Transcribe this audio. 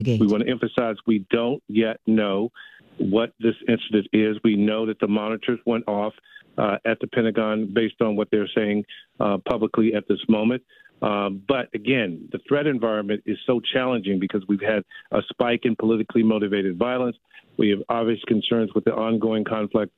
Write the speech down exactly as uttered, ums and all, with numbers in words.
We want to emphasize we don't yet know what this incident is. We know that the monitors went off uh, at the Pentagon based on what they're saying uh, publicly at this moment. Um, but again, the threat environment is so challenging because we've had a spike in politically motivated violence. We have obvious concerns with the ongoing conflict